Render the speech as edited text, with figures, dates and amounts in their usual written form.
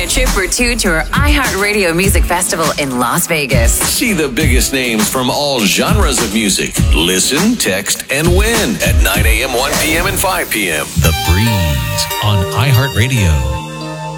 a trip or two to our iHeartRadio Music Festival in Las Vegas. See the biggest names from all genres of music. Listen, text, and win at 9 a.m., 1 p.m., and 5 p.m. The Breeze on iHeartRadio.